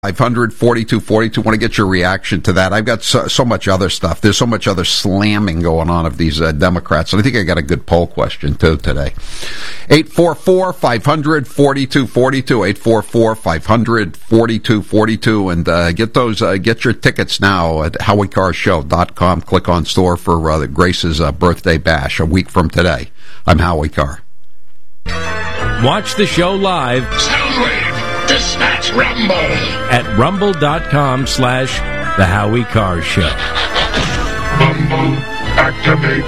542-42. Want to get your reaction to that. I've got so much other stuff. There's so much other slamming going on of these Democrats. And I think I got a good poll question, too, today. 844-500-4242. 844-500-4242. And get your tickets now at HowieCarrShow.com. Click on store for Grace's birthday bash a week from today. I'm Howie Carr. Watch the show live. Soundwave. Dispatch Rumble at rumble.com/The Howie Carr Show. Rumble activate.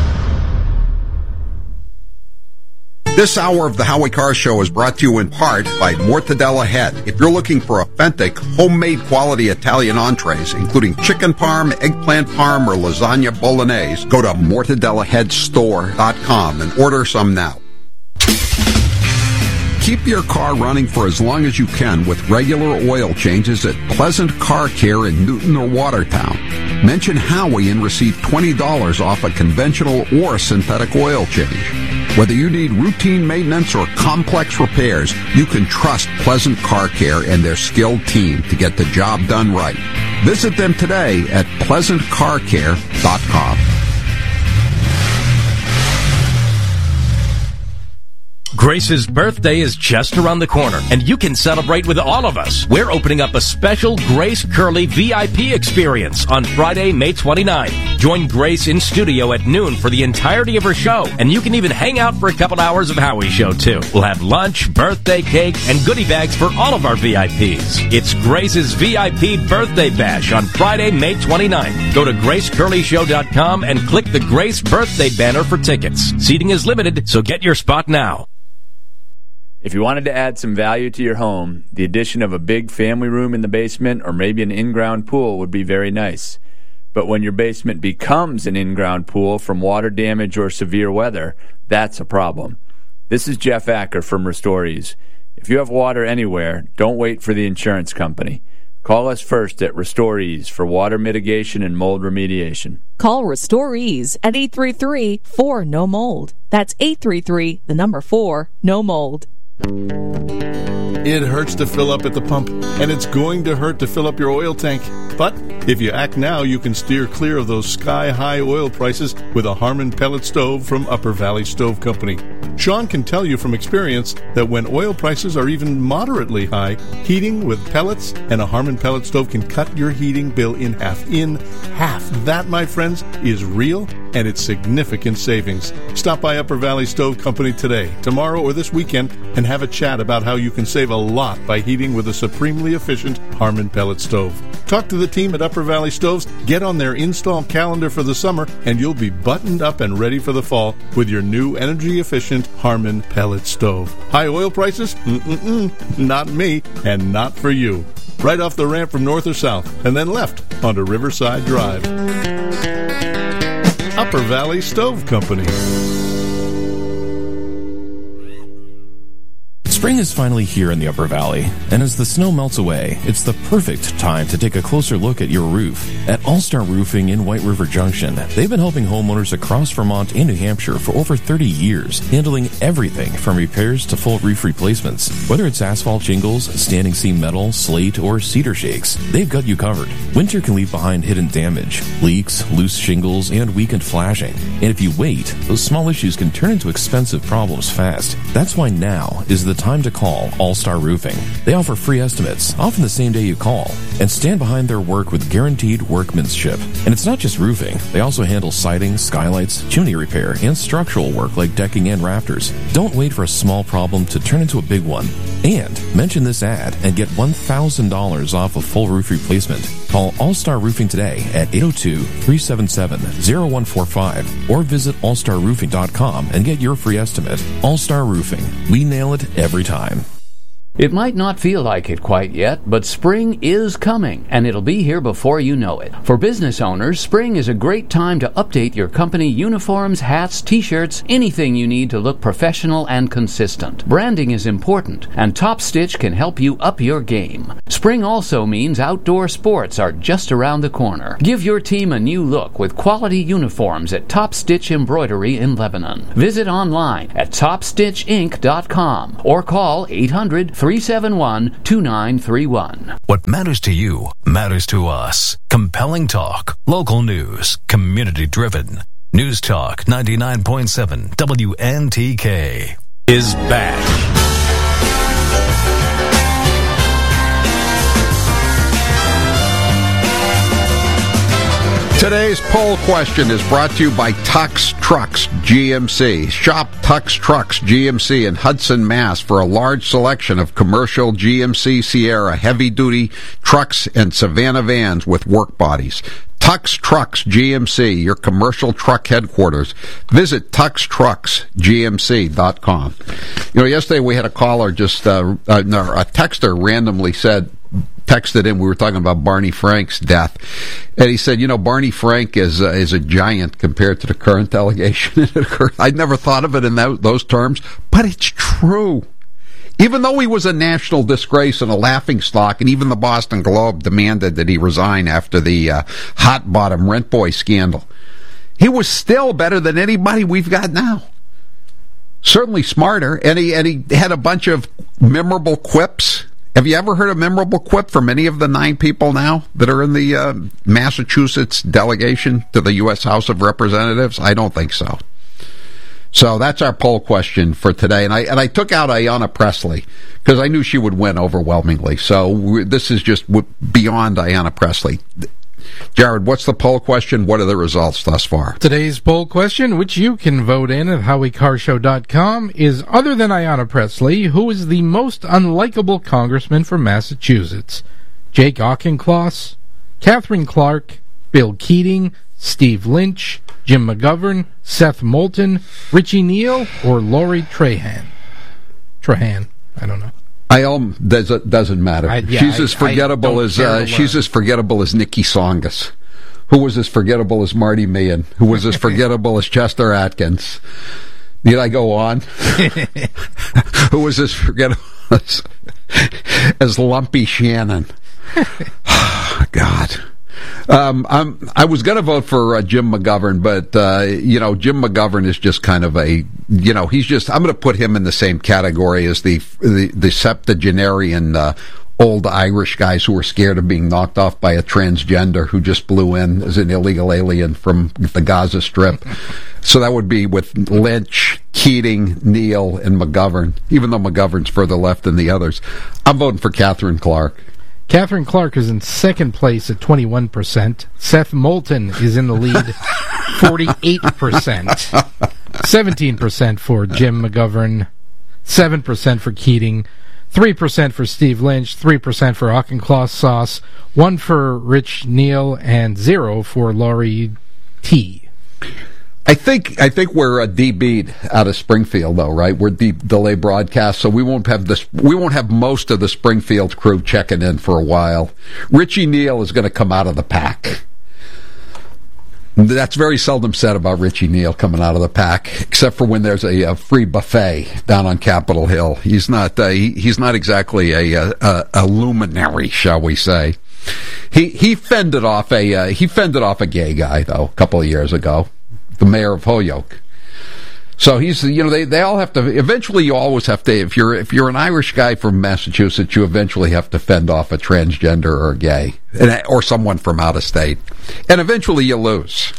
This hour of The Howie Carr Show is brought to you in part by Mortadella Head. If you're looking for authentic, homemade quality Italian entrees, including chicken parm, eggplant parm, or lasagna bolognese, go to mortadellaheadstore.com and order some now. Keep your car running for as long as you can with regular oil changes at Pleasant Car Care in Newton or Watertown. Mention Howie and receive $20 off a conventional or synthetic oil change. Whether you need routine maintenance or complex repairs, you can trust Pleasant Car Care and their skilled team to get the job done right. Visit them today at pleasantcarcare.com. Grace's birthday is just around the corner, and you can celebrate with all of us. We're opening up a special Grace Curley VIP experience on Friday, May 29th. Join Grace in studio at noon for the entirety of her show, and you can even hang out for a couple hours of Howie Show, too. We'll have lunch, birthday cake, and goodie bags for all of our VIPs. It's Grace's VIP Birthday Bash on Friday, May 29th. Go to GraceCurleyShow.com and click the Grace Birthday banner for tickets. Seating is limited, so get your spot now. If you wanted to add some value to your home, the addition of a big family room in the basement or maybe an in-ground pool would be very nice. But when your basement becomes an in-ground pool from water damage or severe weather, that's a problem. This is Jeff Acker from RestoreEase. If you have water anywhere, don't wait for the insurance company. Call us first at RestoreEase for water mitigation and mold remediation. Call RestoreEase at 833-4-NO-MOLD. That's 833-4-NO-MOLD. It hurts to fill up at the pump, and it's going to hurt to fill up your oil tank. But if you act now, you can steer clear of those sky-high oil prices with a Harmon pellet stove from Upper Valley Stove Company. Sean can tell you from experience that when oil prices are even moderately high, heating with pellets and a Harmon pellet stove can cut your heating bill in half. That, my friends, is real, and it's significant savings. Stop by Upper Valley Stove Company today, tomorrow, or this weekend, and have a chat about how you can save a lot by heating with a supremely efficient Harmon pellet stove. Talk to the team at Upper Valley Stoves, get on their install calendar for the summer, and you'll be buttoned up and ready for the fall with your new energy-efficient Harmon pellet stove. High oil prices? Not me, and not for you. Right off the ramp from north or south, and then left onto Riverside Drive. Upper Valley Stove Company. Spring is finally here in the Upper Valley, and as the snow melts away, it's the perfect time to take a closer look at your roof. At All-Star Roofing in White River Junction, they've been helping homeowners across Vermont and New Hampshire for over 30 years, handling everything from repairs to full roof replacements. Whether it's asphalt shingles, standing seam metal, slate, or cedar shakes, they've got you covered. Winter can leave behind hidden damage, leaks, loose shingles, and weakened flashing. And if you wait, those small issues can turn into expensive problems fast. That's why now is the time to call All-Star Roofing. They offer free estimates, often the same day you call, and stand behind their work with guaranteed workmanship. And it's not just roofing. They also handle siding, skylights, chimney repair, and structural work like decking and rafters. Don't wait for a small problem to turn into a big one. And mention this ad and get $1,000 off a full roof replacement. Call All-Star Roofing today at 802-377-0145 or visit allstarroofing.com and get your free estimate. All-Star Roofing. We nail it every time. It might not feel like it quite yet, but spring is coming, and it'll be here before you know it. For business owners, spring is a great time to update your company uniforms, hats, t-shirts, anything you need to look professional and consistent. Branding is important, and Top Stitch can help you up your game. Spring also means outdoor sports are just around the corner. Give your team a new look with quality uniforms at Top Stitch Embroidery in Lebanon. Visit online at topstitchinc.com or call 800 371-2931. What matters to you matters to us. Compelling talk, local news, community-driven. News Talk 99.7 WNTK is back. Today's poll question is brought to you by Tux Trucks GMC. Shop Tux Trucks GMC in Hudson, Mass. for a large selection of commercial GMC Sierra heavy-duty trucks and Savannah vans with work bodies. Tux Trucks GMC, your commercial truck headquarters. Visit tuxtrucksgmc.com. You know, yesterday we had a caller a texter randomly texted in, we were talking about Barney Frank's death, and he said, you know, Barney Frank is a giant compared to the current delegation. I'd never thought of it in those terms, but it's true. Even though he was a national disgrace and a laughingstock, and even the Boston Globe demanded that he resign after the hot bottom rent boy scandal, he was still better than anybody we've got now. Certainly smarter, and he had a bunch of memorable quips. Have you ever heard a memorable quip from any of the 9 people now that are in the Massachusetts delegation to the U.S. House of Representatives? I don't think so. So that's our poll question for today. And I took out Ayanna Pressley because I knew she would win overwhelmingly. So this is just beyond Ayanna Pressley. Jared, what's the poll question? What are the results thus far? Today's poll question, which you can vote in at HowieCarShow.com, is, other than Ayanna Pressley, who is the most unlikable congressman from Massachusetts? Jake Auchincloss, Catherine Clark, Bill Keating, Steve Lynch, Jim McGovern, Seth Moulton, Richie Neal, or Lori Trahan? I don't know. Doesn't matter. She's as forgettable as Nikki Songus, who was as forgettable as Marty Meehan, who was as forgettable as Chester Atkins. Need I go on? Who was as forgettable as Lumpy Shannon? God. I was going to vote for Jim McGovern, but Jim McGovern is just kind of I'm going to put him in the same category as the septuagenarian old Irish guys who were scared of being knocked off by a transgender who just blew in as an illegal alien from the Gaza Strip. So that would be with Lynch, Keating, Neal, and McGovern, even though McGovern's further left than the others. I'm voting for Catherine Clark. Catherine Clark is in second place at 21%. Seth Moulton is in the lead, 48%. 17% for Jim McGovern, 7% for Keating, 3% for Steve Lynch, 3% for Auchincloss Sauce, 1% for Rich Neal, and 0% for Laurie T. I think we're DB'd out of Springfield, though, right? We're delay broadcast, so we won't have most of the Springfield crew checking in for a while. Richie Neal is going to come out of the pack. That's very seldom said about Richie Neal coming out of the pack, except for when there's a free buffet down on Capitol Hill. He's not exactly a luminary, shall we say? He fended off a gay guy, though, a couple of years ago. The mayor of Holyoke. So he's, they all have to, eventually you always have to, if you're an Irish guy from Massachusetts, you eventually have to fend off a transgender or a gay, or someone from out of state. And eventually you lose.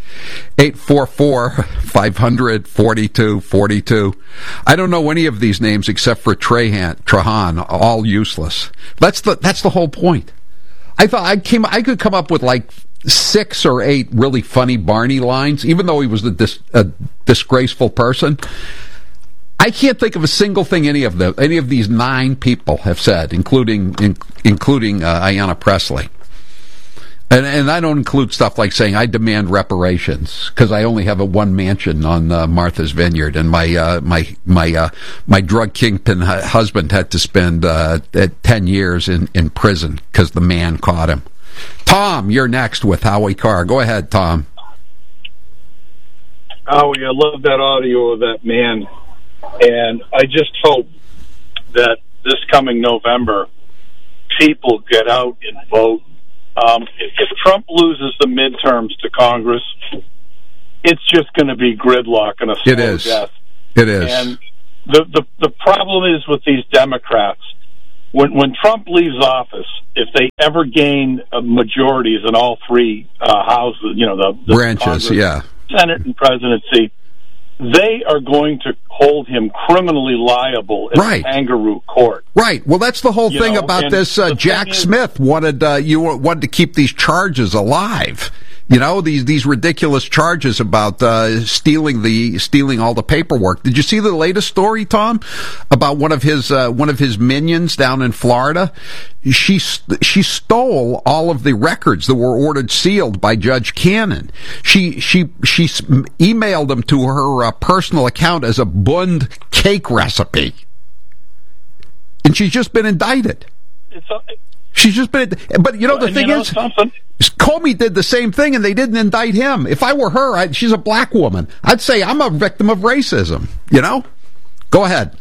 844-500-4242. I don't know any of these names except for Trahan, all useless. That's the whole point. I thought I could come up with like 6 or 8 really funny Barney lines, even though he was a disgraceful person. I can't think of a single thing any of these 9 people have said, including Ayanna Pressley. And I don't include stuff like saying I demand reparations because I only have one mansion on Martha's Vineyard, and my drug kingpin husband had to spend 10 years in prison because the man caught him. Tom, you're next with Howie Carr. Go ahead, Tom. Howie, I love that audio of that man, and I just hope that this coming November, people get out and vote. If Trump loses the midterms to Congress, it's just going to be gridlock and a slow death. It is. And the problem is with these Democrats, when Trump leaves office, if they ever gain majorities in all three houses, the branches, Congress, yeah, Senate and presidency, they are going to hold him criminally liable in the kangaroo court. Right. Well, that's the whole thing about this. Jack Smith wanted to keep these charges alive. These ridiculous charges about stealing all the paperwork. Did you see the latest story, Tom, about one of his minions down in Florida? She stole all of the records that were ordered sealed by Judge Cannon. She emailed them to her personal account as a Bund cake recipe, and she's just been indicted. She's just been, but the thing is, Comey did the same thing, and they didn't indict him. If I were her, she's a black woman, I'd say I'm a victim of racism. Go ahead.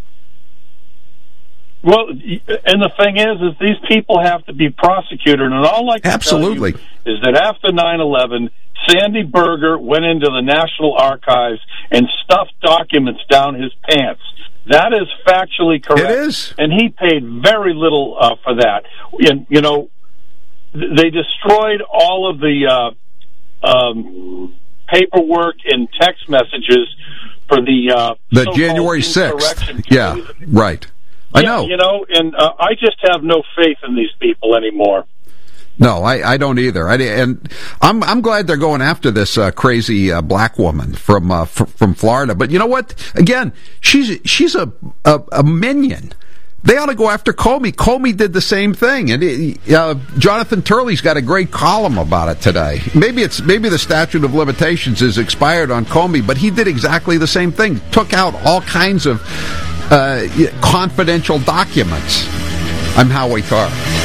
Well, and the thing is these people have to be prosecuted, and all I can tell you is that after 9/11, Sandy Berger went into the National Archives and stuffed documents down his pants. That is factually correct. It is. And he paid very little for that. And, they destroyed all of the paperwork and text messages for the January 6th. Yeah, right. I know. And I just have no faith in these people anymore. No, I don't either. And I'm glad they're going after this crazy black woman from Florida. But you know what? Again, she's a minion. They ought to go after Comey. Comey did the same thing, and Jonathan Turley's got a great column about it today. Maybe the statute of limitations is expired on Comey, but he did exactly the same thing. Took out all kinds of confidential documents. I'm Howie Carr.